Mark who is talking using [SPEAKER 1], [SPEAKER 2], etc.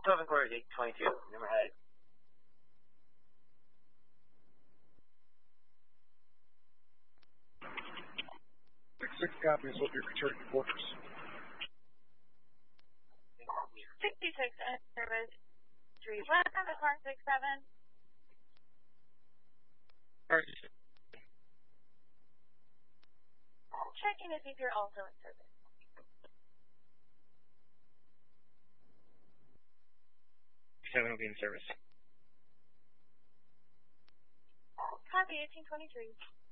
[SPEAKER 1] 12 and quarter, 22. Never had it.
[SPEAKER 2] 6 copies of your return quarters.
[SPEAKER 3] 66 and service 3 left on the car 67. Checking to see if you're also in service.
[SPEAKER 4] Seven will be in service.
[SPEAKER 3] Copy 1823.